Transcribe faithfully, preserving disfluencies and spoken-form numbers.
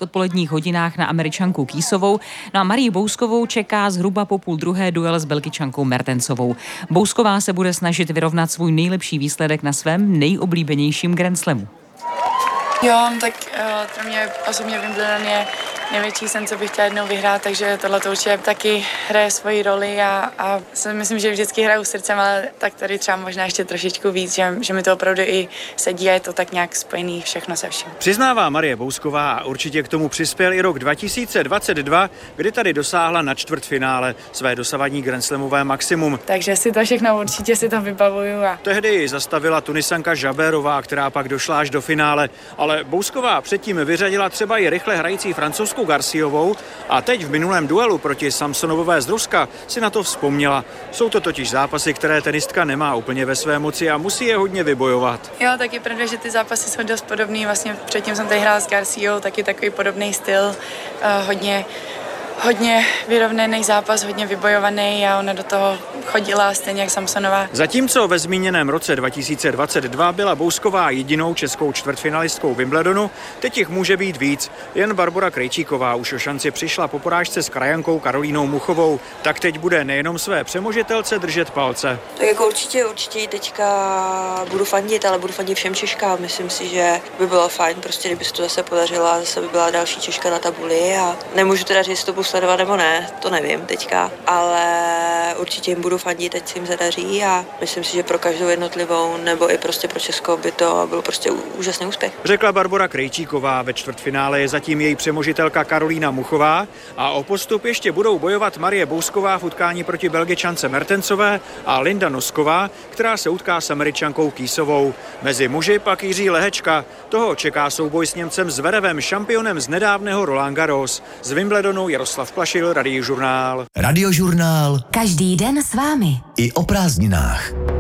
ranních odpoledních hodinách na Američanku Kýsovou. No a Marii Bouskovou čeká zhruba po půl druhé duel s Belgičankou Mertensovou. Bousková se bude snažit vyrovnat svůj nejlepší výsledek na svém nejoblíbenějším Grand Slamu. Jo, tak uh, pro mě osobně Wimbledon je největší sen, co bych chtěla jednou vyhrát, takže tohle to určitě taky hraje svoji roli a, a myslím, že vždycky hraju srdcem, ale tak tady třeba možná ještě trošičku víc, že, že mi to opravdu i sedí a je to tak nějak spojený všechno se vším. Přiznává Marie Bousková a určitě k tomu přispěl i rok dva tisíce dvacet dva, kdy tady dosáhla na čtvrtfinále své dosavadní grandslamové maximum. Takže si to všechno určitě si to vybavuju. A... Tehdy zastavila Tunisanka Žabérová, která pak došla až do finále, ale Bousková předtím vyřadila třeba i rychle hrající francouzskou Garciovou a teď v minulém duelu proti Samsonovové z Ruska si na to vzpomněla. Jsou to totiž zápasy, které tenistka nemá úplně ve své moci a musí je hodně vybojovat. Jo, tak je pravda, že ty zápasy jsou dost podobný. Vlastně předtím jsem tady hrála s Garciou, taky takový podobný styl, uh, hodně hodně vyrovnaný zápas, hodně vybojovaný a ona do toho chodila stejně jak Samsonová. Zatímco ve zmíněném roce dva tisíce dvacet dva byla Bousková jedinou českou čtvrtfinalistkou Wimbledonu, teď jich může být víc. Jen Barbora Krejčíková už o šanci přišla po porážce s krajankou Karolínou Muchovou, tak teď bude nejenom své přemožitelce držet palce. Tak jako určitě, určitě teďka budu fandit, ale budu fandit všem Češkám. Myslím si, že by bylo fajn, prostě kdyby se to zase podařilo a zase by byla další Češka na tabuli a nemůžu teda říct, to budu sledovat nebo ne, to nevím teďka, ale určitě jim budu fandit, ať se jim zadaří a myslím si, že pro každou jednotlivou nebo i prostě pro Česko by to byl prostě úžasný úspěch. Řekla Barbora Krejčíková, ve čtvrtfinále je zatím její přemožitelka Karolína Muchová a o postup ještě budou bojovat Marie Bousková v utkání proti Belgičance Mertensové a Linda Nosková, která se utká s Američankou Kýsovou. Mezi muži pak Jiří Lehečka, toho čeká souboj s Němcem Zverevem, šampionem z nedávného Roland Garros. Z Wimbledonu Jaroslav Plašil, Radiožurnál. Radiožurnál. Každý den s vámi. I o prázdninách.